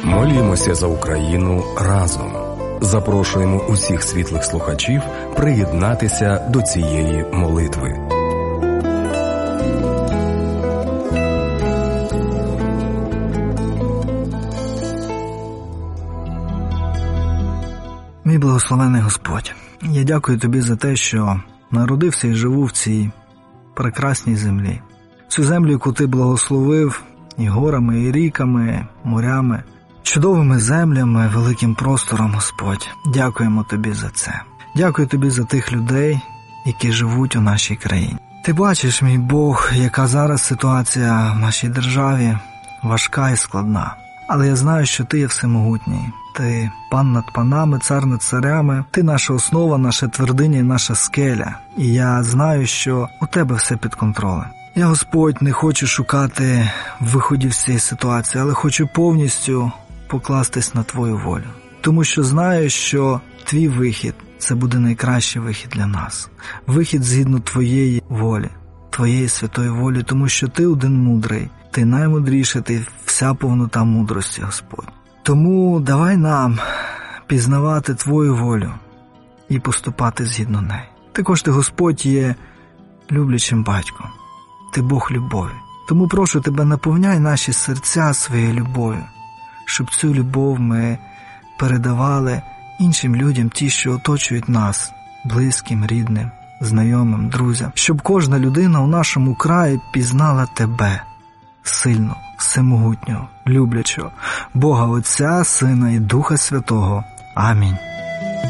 Молімося за Україну разом. Запрошуємо усіх світлих слухачів приєднатися до цієї молитви. Мій благословений Господь, я дякую Тобі за те, що народився і живу в цій прекрасній землі. Цю землю, яку Ти благословив і горами, і ріками, морями, чудовими землями, великим простором, Господь. Дякуємо Тобі за це. Дякую Тобі за тих людей, які живуть у нашій країні. Ти бачиш, мій Бог, яка зараз ситуація в нашій державі важка і складна. Але я знаю, що Ти є всемогутній. Ти пан над панами, цар над царями. Ти наша основа, наша твердиня і наша скеля. І я знаю, що у Тебе все під контролем. Я, Господь, не хочу шукати виходів з цієї ситуації, але хочу повністю покластись на Твою волю. Тому що знаю, що Твій вихід – це буде найкращий вихід для нас. Вихід згідно Твоєї волі, Твоєї святої волі, тому що Ти один мудрий. Ти наймудріший, Ти вся повнота мудрості, Господь. Тому давай нам пізнавати Твою волю і поступати згідно неї. Також Ти, Господь, є люблячим батьком. Ти Бог любові. Тому прошу Тебе, наповняй наші серця своєю любов'ю, щоб цю любов ми передавали іншим людям, ті, що оточують нас, близьким, рідним, знайомим, друзям. Щоб кожна людина у нашому краї пізнала Тебе, сильного, всемогутнього, люблячого, Бога Отця, Сина і Духа Святого. Амінь.